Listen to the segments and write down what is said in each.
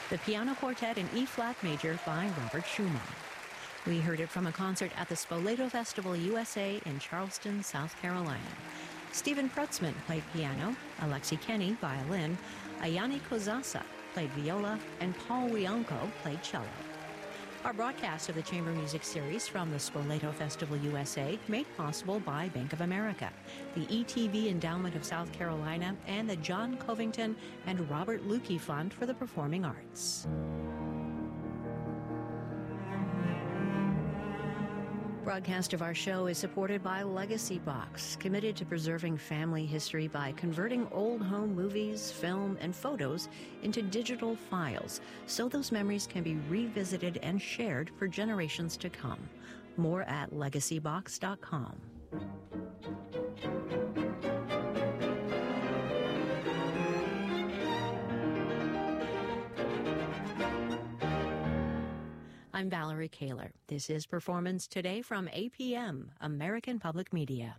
the Piano Quartet in E-flat major by Robert Schumann. We heard it from a concert at the Spoleto Festival USA in Charleston, South Carolina. Stephen Prutzman played piano, Alexi Kenny violin, Ayani Kozasa played viola, and Paul Wianco played cello. Our broadcast of the Chamber Music Series from the Spoleto Festival USA made possible by Bank of America, the ETV Endowment of South Carolina, and the John Covington and Robert Lukey Fund for the Performing Arts. Broadcast of our show is supported by Legacy Box, committed to preserving family history by converting old home movies, film, and photos into digital files so those memories can be revisited and shared for generations to come. More at legacybox.com. I'm Valerie Kaler. This is Performance Today from APM, American Public Media.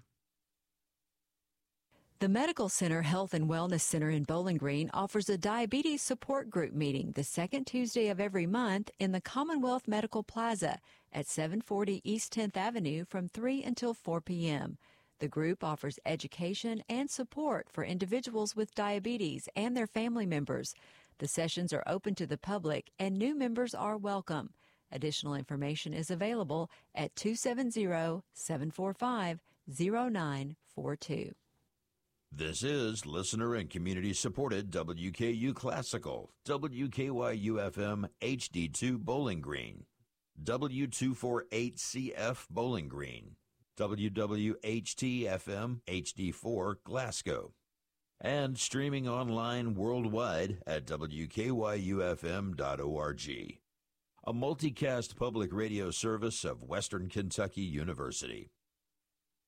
The Medical Center Health and Wellness Center in Bowling Green offers a diabetes support group meeting the second Tuesday of every month in the Commonwealth Medical Plaza at 740 East 10th Avenue from 3 until 4 p.m. The group offers education and support for individuals with diabetes and their family members. The sessions are open to the public and new members are welcome. Additional information is available at 270-745-0942. This is listener and community-supported WKU Classical, WKYU-FM HD2 Bowling Green, W248CF Bowling Green, WWHT-FM HD4 Glasgow, and streaming online worldwide at WKYUFM.org. A multicast public radio service of Western Kentucky University.